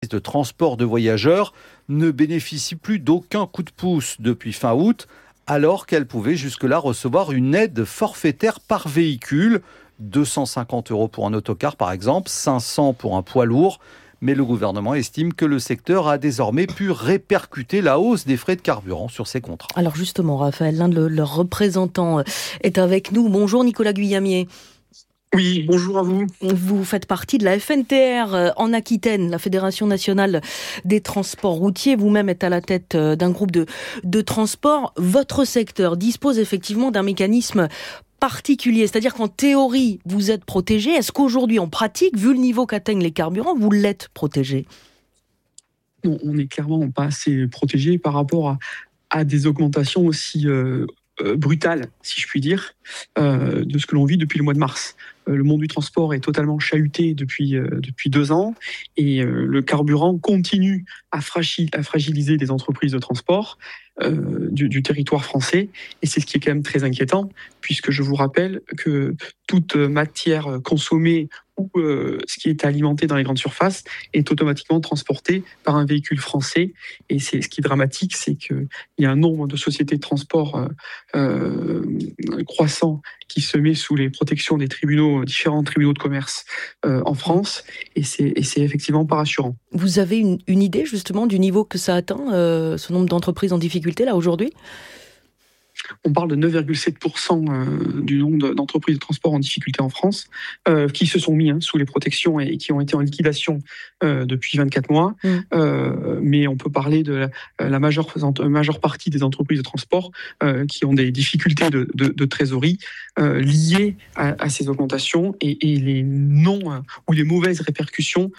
de transport de voyageurs ne bénéficie plus d'aucun coup de pouce depuis fin août, alors qu'elle pouvait jusque-là recevoir une aide forfaitaire par véhicule, 250 € pour un autocar par exemple, 500 pour un poids lourd. Mais le gouvernement estime que le secteur a désormais pu répercuter la hausse des frais de carburant sur ses contrats. Alors justement, Raphaël, l'un de leurs représentants est avec nous. Bonjour Nicolas Guyamier. Oui, bonjour à vous. Vous faites partie de la FNTR en Aquitaine, la Fédération nationale des transports routiers. Vous-même êtes à la tête d'un groupe de transport. Votre secteur dispose effectivement d'un mécanisme particulier, c'est-à-dire qu'en théorie, vous êtes protégé. Est-ce qu'aujourd'hui, en pratique, vu le niveau qu'atteignent les carburants, vous l'êtes protégé ? Non, on n'est clairement pas assez protégé par rapport à des augmentations aussi brutales, si je puis dire, de ce que l'on vit depuis le mois de mars. Le monde du transport est totalement chahuté depuis 2 ans et le carburant continue à fragiliser les entreprises de transport du territoire français. Et c'est ce qui est quand même très inquiétant, puisque je vous rappelle que toute matière consommée ou ce qui est alimenté dans les grandes surfaces est automatiquement transporté par un véhicule français. Et c'est ce qui est dramatique, c'est qu'il y a un nombre de sociétés de transport croissant qui se met sous les protections des différents tribunaux de commerce en France, et c'est effectivement pas rassurant. Vous avez une idée justement du niveau que ça atteint, ce nombre d'entreprises en difficulté là aujourd'hui ? On parle de 9,7% du nombre d'entreprises de transport en difficulté en France qui se sont mis sous les protections et qui ont été en liquidation depuis 24 mois. Mais on peut parler de la majeure partie des entreprises de transport qui ont des difficultés de trésorerie liées à ces augmentations et les ou les mauvaises répercussions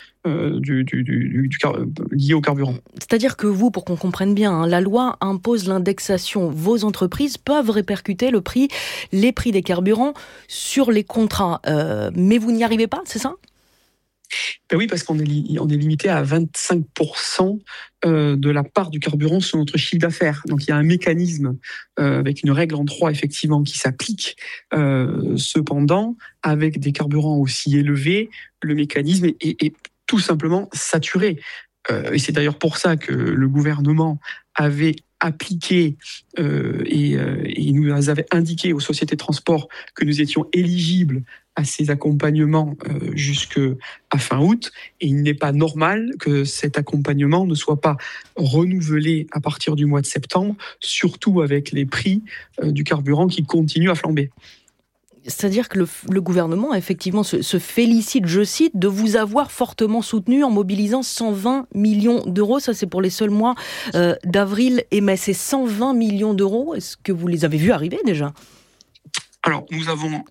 liées au carburant. C'est-à-dire que vous, pour qu'on comprenne bien, la loi impose l'indexation. Vos entreprises peuvent répercuter les prix des carburants sur les contrats. Mais vous n'y arrivez pas, c'est ça ? Ben oui, parce qu'on est limité à 25% de la part du carburant sur notre chiffre d'affaires. Donc il y a un mécanisme avec une règle en 3 effectivement qui s'applique. Cependant, avec des carburants aussi élevés, le mécanisme est tout simplement saturé. Et c'est d'ailleurs pour ça que le gouvernement avait appliqué et nous avait indiqué aux sociétés de transport que nous étions éligibles à ces accompagnements jusqu'à fin août. Et il n'est pas normal que cet accompagnement ne soit pas renouvelé à partir du mois de septembre, surtout avec les prix du carburant qui continuent à flamber. C'est-à-dire que le gouvernement, effectivement, se félicite, je cite, de vous avoir fortement soutenu en mobilisant 120 millions d'euros. Ça, c'est pour les seuls mois d'avril et mai. Ces 120 millions d'euros, est-ce que vous les avez vus arriver déjà ? Alors, nous avons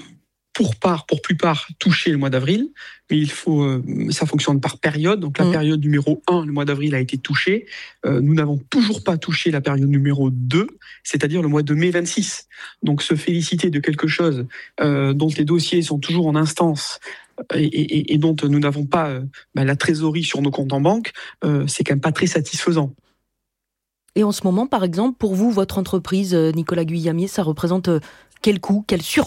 pour plupart touché le mois d'avril, mais ça fonctionne par période. Donc la période numéro 1, le mois d'avril, a été touché. Nous n'avons toujours pas touché la période numéro 2, c'est-à-dire le mois de mai 26. Donc se féliciter de quelque chose dont les dossiers sont toujours en instance et dont nous n'avons pas la trésorerie sur nos comptes en banque, c'est quand même pas très satisfaisant. Et en ce moment, par exemple, pour vous, votre entreprise, Nicolas Guyamier, ça représente quel coût, quel surcoût ?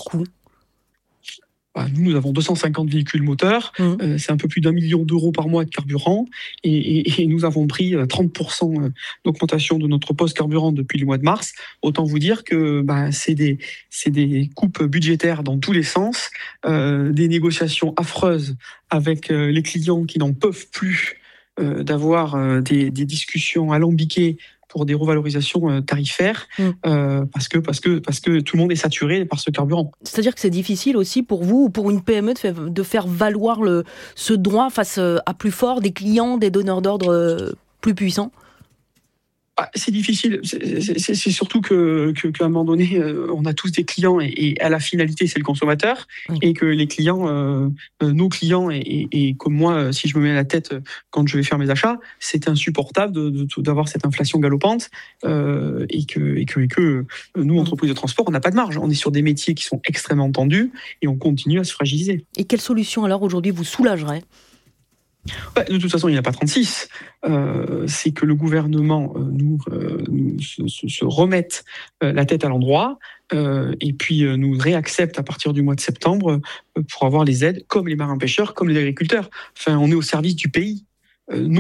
Nous avons 250 véhicules moteurs, c'est un peu plus d'1 million d'euros par mois de carburant, et nous avons pris 30% d'augmentation de notre poste carburant depuis le mois de mars. Autant vous dire que c'est des coupes budgétaires dans tous les sens, des négociations affreuses avec les clients qui n'en peuvent plus d'avoir des discussions alambiquées pour des revalorisations tarifaires, parce que tout le monde est saturé par ce carburant. C'est-à-dire que c'est difficile aussi pour vous ou pour une PME de faire valoir ce droit face à plus fort, des clients, des donneurs d'ordre plus puissants ? C'est difficile. C'est surtout qu'à un moment donné, on a tous des clients et à la finalité, c'est le consommateur. Oui. Et que les clients, nos clients et comme moi, si je me mets à la tête quand je vais faire mes achats, c'est insupportable d'avoir cette inflation galopante et que nous, entreprises de transport, on n'a pas de marge. On est sur des métiers qui sont extrêmement tendus et on continue à se fragiliser. Et quelle solution alors aujourd'hui vous soulagerait ? De toute façon, il n'y en a pas 36. C'est que le gouvernement se remette la tête à l'endroit et puis nous réaccepte à partir du mois de septembre pour avoir les aides, comme les marins-pêcheurs, comme les agriculteurs. Enfin, on est au service du pays.